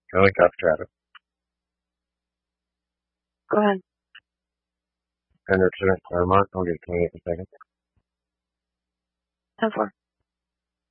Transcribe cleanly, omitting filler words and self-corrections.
I like that traffic. Go ahead. 100% car mark. I'll get 28 in a second. 10-4.